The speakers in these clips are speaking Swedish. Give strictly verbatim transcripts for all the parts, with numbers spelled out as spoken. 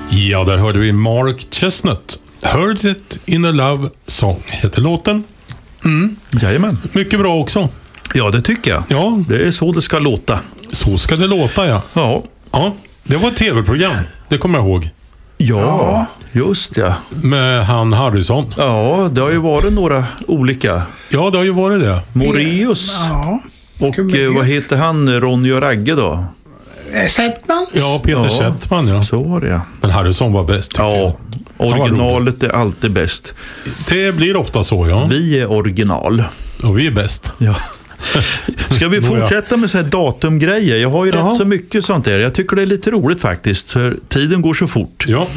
Ja, där hörde vi Mark Chestnut. Heard it in a love song heter låten. Mm. Jajamän. Mycket bra också. Ja, det tycker jag. Ja. Det är så det ska låta. Så ska det låta, ja. Ja. Ja, det var ett tv-program. Det kommer jag ihåg. Ja, just ja. Med han Harrison. Ja, det har ju varit några olika. Ja, det har ju varit det. Moreus. Ja. Och eh, vad heter han, Ronny och Ragge då? Settman? Ja, Peter Ja. Settman, ja. Så var det, ja. Men Harrison var bäst, tycker jag. Ja, originalet är alltid bäst. Det blir ofta så, ja. Vi är original. Och vi är bäst. Ja. Ska vi fortsätta med så här datumgrejer? Jag har ju Ja. rätt så mycket sånt där. Jag tycker det är lite roligt faktiskt, för tiden går så fort. Ja.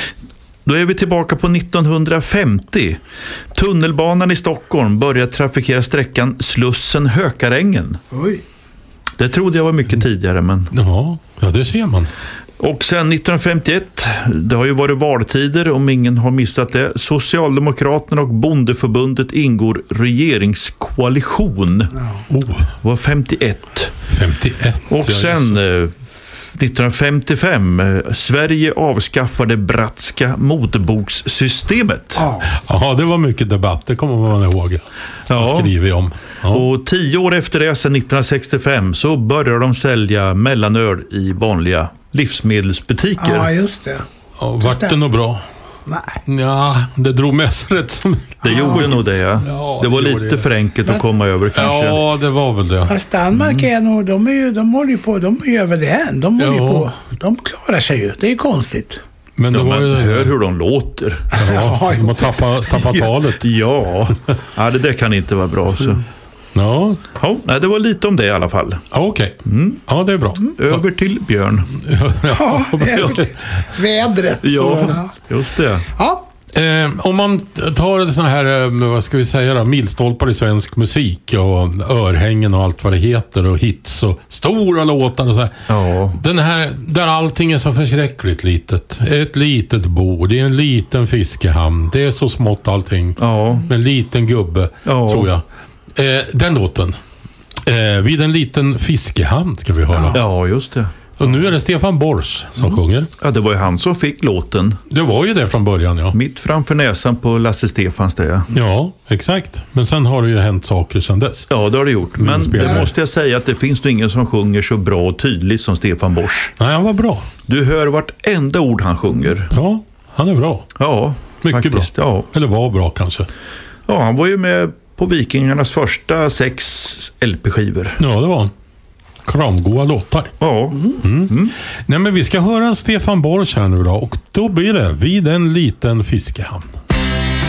Då är vi tillbaka på nittonhundrafemtio. Tunnelbanan i Stockholm började trafikera sträckan Slussen-Hökarängen. Oj. Det trodde jag var mycket tidigare, men... Ja, ja, det ser man. Och sen nittonhundrafemtioett, det har ju varit valtider om ingen har missat det. Socialdemokraterna och Bondeförbundet ingår regeringskoalition. Ja. Oh, Det var femtioett. femtioett. Och ja, sen Jesus. eh, nittonhundrafemtiofem, eh, Sverige avskaffade Brattska motbokssystemet. Ja. Ja, det var mycket debatt. Det kommer man ihåg. Ja. Jag skriver om. Ja. Och tio år efter det, sedan nittonhundrasextiofem, så började de sälja mellanöl i vanliga livsmedelsbutiker. Ja, just det. Ja, vart det nog bra? Nej. Ja, det drog med sig rätt så mycket. Det gjorde nog det, ja. Ja, det var det gjorde lite det. för enkelt att komma över kanske. Ja, det var väl det. Fast Danmark är nog, de, är ju, de håller ju på, de är ju över det än. De håller ju Ja. på, de klarar sig ju. Det är ju konstigt. Men det Ja, var men ju... hör hur de låter. Ja, de har tappat, tappat talet. Ja, ja det där kan inte vara bra. Så. Ja, Ja, nej, det var lite om det i alla fall. ja okej. Ja, det är bra. Över till Björn. Ja, vädret. Ja, Så, just det. ja. Eh, om man tar såna här, eh, vad ska vi säga då, milstolpar i svensk musik och örhängen och allt vad det heter och hits och stora låtar och så här. Ja. Den här, där allting är så förskräckligt litet. Ett litet bo, det är en liten fiskehamn. Det är så smått allting. Ja. Med en liten gubbe, Ja. tror jag. Eh, den låten. Eh, vid en liten fiskehamn ska vi höra. Ja, just det. Och nu är det Stefan Borsch som sjunger. Ja, det var ju han som fick låten. Det var ju det från början, ja. Mitt framför näsan på Lasse Stefans det. Ja, exakt. Men sen har det ju hänt saker sedan dess. Ja, det har det gjort. Men spelare. det måste jag säga att det finns nog ingen som sjunger så bra och tydligt som Stefan Borsch. Nej, han var bra. Du hör vartenda ord han sjunger. Ja, han är bra. Ja, Mycket faktiskt. bra. Ja. Eller var bra kanske. ja, han var ju med på Vikingarnas första sex L P-skivor. Ja, det var han. Kramgoa låtar. Ja, Nej, men vi ska höra Stefan Borsch här nu då. Och då blir det Vid en liten fiskehamn.